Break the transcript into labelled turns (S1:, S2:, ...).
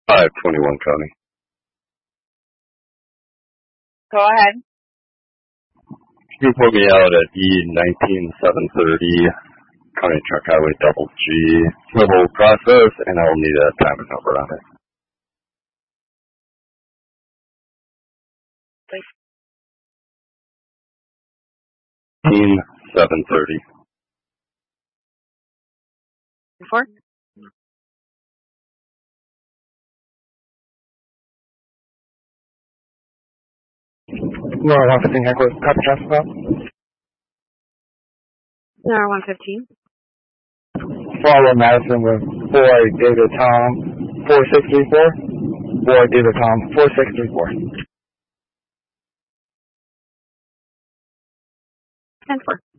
S1: 521 Coney.
S2: Go ahead.
S1: You can put me out at E19730, County Truck Highway Double G, civil process, and I will need a time number on it. 730.
S2: Before?
S3: Laura 115, headquarters, copy transfer call.
S2: Laura 115.
S3: Follow Madison with Boy David Tom 4634. Boy David Tom 4634.
S2: 10-4.